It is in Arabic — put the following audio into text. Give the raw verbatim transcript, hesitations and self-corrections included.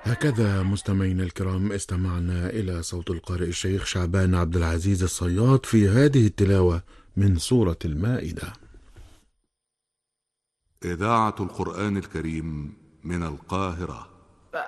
هكذا مستمعينا الكرام استمعنا إلى صوت القارئ الشيخ شعبان عبد العزيز الصياد في هذه التلاوة من سورة المائدة. إذاعة القرآن الكريم من القاهرة.